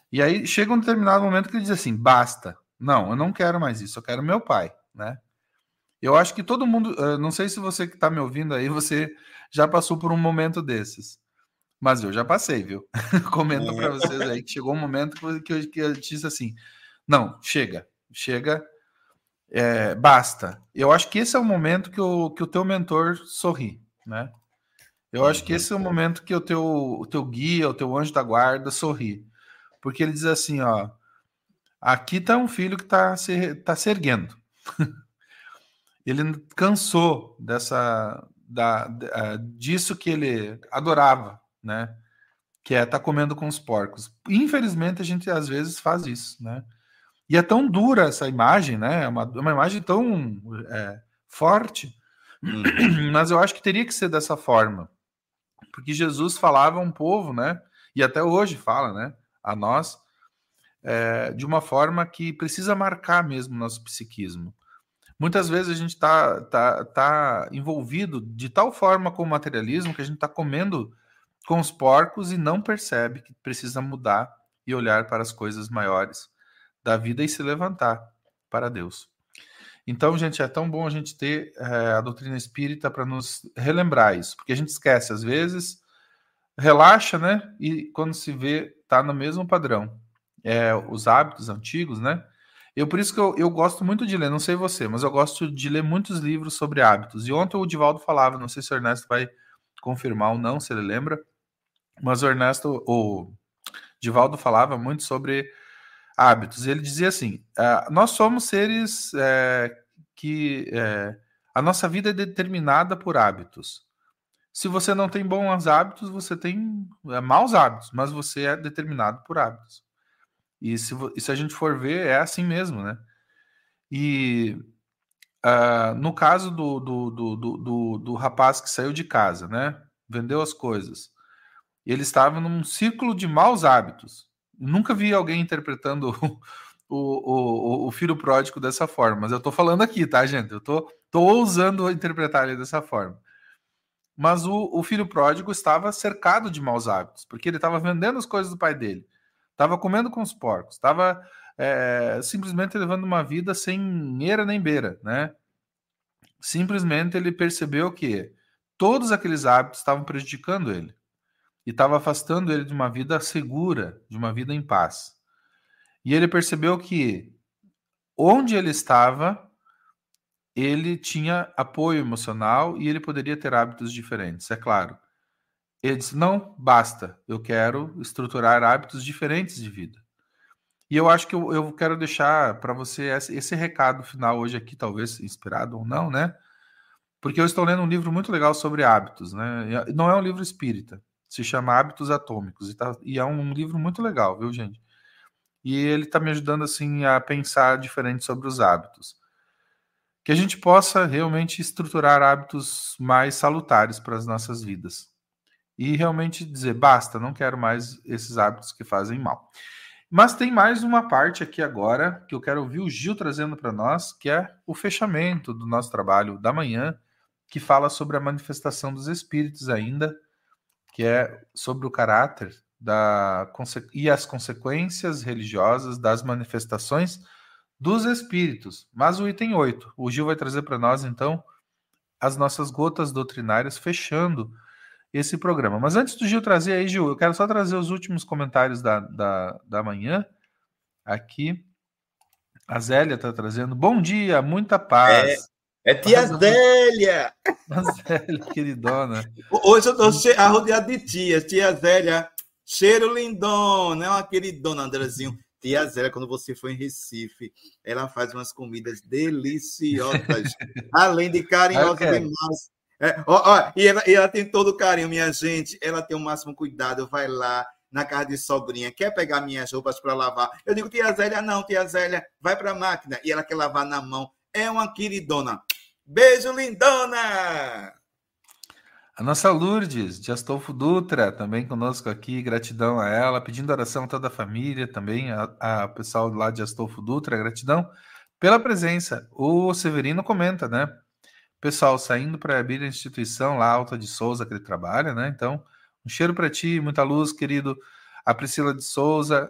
E aí chega um determinado momento que ele diz assim, basta. Não, eu não quero mais isso, eu quero meu pai, né? Eu acho que todo mundo, não sei se você que está me ouvindo aí, você já passou por um momento desses. Mas eu já passei, viu? Comento para vocês aí que chegou um momento que eu disse assim, não, chega, basta. Eu acho que esse é o momento que o teu mentor sorri, né? Eu acho que esse é o momento que o teu guia, o teu anjo da guarda sorri. Porque ele diz assim, ó, aqui tá um filho que tá se erguendo. Ele cansou disso que ele adorava, né? Que é estar comendo com os porcos. Infelizmente, a gente às vezes faz isso, né? E é tão dura essa imagem, né? É uma imagem tão forte, mas eu acho que teria que ser dessa forma. Porque Jesus falava a um povo, né? E até hoje fala, né? A nós, de uma forma que precisa marcar mesmo o nosso psiquismo. Muitas vezes a gente tá envolvido de tal forma com o materialismo que a gente está comendo com os porcos e não percebe que precisa mudar e olhar para as coisas maiores da vida e se levantar para Deus. Então, gente, é tão bom a gente ter a doutrina espírita para nos relembrar isso, porque a gente esquece às vezes, relaxa, né? E quando se vê, tá no mesmo padrão. Os hábitos antigos, né? Por isso que eu gosto muito de ler, não sei você, mas eu gosto de ler muitos livros sobre hábitos. E ontem o Divaldo falava, não sei se o Ernesto vai confirmar ou não, se ele lembra, mas o Divaldo falava muito sobre hábitos. Ele dizia assim: nós somos seres que a nossa vida é determinada por hábitos. Se você não tem bons hábitos, você tem maus hábitos, mas você é determinado por hábitos. E se a gente for ver, é assim mesmo, né? E no caso do rapaz que saiu de casa, né? Vendeu as coisas. Ele estava num círculo de maus hábitos. Nunca vi alguém interpretando o filho pródigo dessa forma, mas eu tô falando aqui, tá, gente? Eu tô ousando interpretar ele dessa forma. Mas o filho pródigo estava cercado de maus hábitos, porque ele estava vendendo as coisas do pai dele, estava comendo com os porcos, estava simplesmente levando uma vida sem eira nem beira, né? Simplesmente ele percebeu que todos aqueles hábitos estavam prejudicando ele e estava afastando ele de uma vida segura, de uma vida em paz. E ele percebeu que onde ele estava, ele tinha apoio emocional e ele poderia ter hábitos diferentes, é claro. Ele disse: não, basta, eu quero estruturar hábitos diferentes de vida. E eu acho que eu quero deixar para você esse recado final hoje aqui, talvez inspirado ou não, né? Porque eu estou lendo um livro muito legal sobre hábitos, né? Não é um livro espírita, se chama Hábitos Atômicos, e é um livro muito legal, viu, gente? E ele está me ajudando, assim, a pensar diferente sobre os hábitos. Que a gente possa realmente estruturar hábitos mais salutares para as nossas vidas. E realmente dizer, basta, não quero mais esses hábitos que fazem mal. Mas tem mais uma parte aqui agora que eu quero ouvir o Gil trazendo para nós, que é o fechamento do nosso trabalho da manhã, que fala sobre a manifestação dos espíritos ainda, que é sobre o caráter e as consequências religiosas das manifestações dos espíritos. Mas o item 8, o Gil vai trazer para nós, então, as nossas gotas doutrinárias, fechando esse programa. Mas antes do Gil trazer aí, Gil, eu quero só trazer os últimos comentários da manhã aqui. A Zélia está trazendo. Bom dia, muita paz. É tia Zélia! A Zélia, queridona. Hoje eu estou rodeado de tias. Tia Zélia, cheiro lindona, é uma queridona, Andrezinho. Tia Zélia, quando você for em Recife, ela faz umas comidas deliciosas, além de carinhosa demais. E ela tem todo o carinho, minha gente. Ela tem o máximo cuidado, vai lá na casa de sogrinha, quer pegar minhas roupas para lavar. Eu digo, tia Zélia, não, tia Zélia, vai para a máquina. E ela quer lavar na mão. É uma queridona. Beijo, lindona! A nossa Lourdes, de Astolfo Dutra, também conosco aqui, gratidão a ela, pedindo oração a toda a família, também a pessoal lá de Astolfo Dutra, gratidão pela presença. O Severino comenta, né? Pessoal saindo para abrir a instituição lá, Alta de Souza, que ele trabalha, né? Então, um cheiro para ti, muita luz, querido. A Priscila de Souza,